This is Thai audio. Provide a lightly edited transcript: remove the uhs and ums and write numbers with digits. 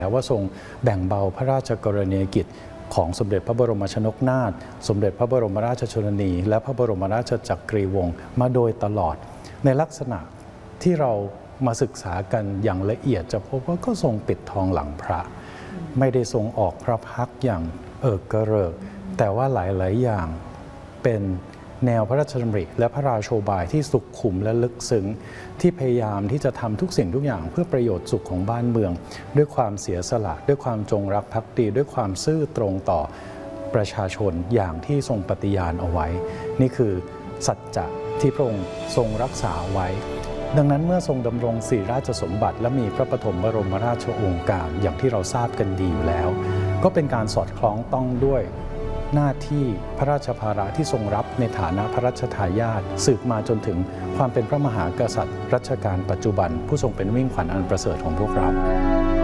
ว่าทรงแบ่งเบาพระราชกรณียกิจของสมเด็จพระบรมชนกนาถสมเด็จพระบรมราชชนนีและพระบรมราชจักรีวงศ์มาโดยตลอดในลักษณะที่เรามาศึกษากันอย่างละเอียดจะพบว่าก็ทรงปิดทองหลังพระไม่ได้ทรงออกพระพักตร์อย่างกระเริกแต่ว่าหลายๆอย่างเป็นแนวพระราชดำริและพระราโชบายที่สุขุมและลึกซึ้งที่พยายามที่จะทำทุกสิ่งทุกอย่างเพื่อประโยชน์สุขของบ้านเมืองด้วยความเสียสละด้วยความจงรักภักดีด้วยความซื่อตรงต่อประชาชนอย่างที่ทรงปฏิญาณเอาไว้นี่คือสัจจะที่พระองค์ทรงรักษาไว้ดังนั้นเมื่อทรงดำรงศรีราชสมบัติและมีพระปฐมบรมราชโองการอย่างที่เราทราบกันดีอยู่แล้วก็เป็นการสอดคล้องต้องด้วยหน้าที่พระราชภาระที่ทรงรับในฐานะพระราชทายาทสืบมาจนถึงความเป็นพระมหากษัตริย์รัชกาลปัจจุบันผู้ทรงเป็นมิ่งขวัญอันประเสริฐของพวกเรา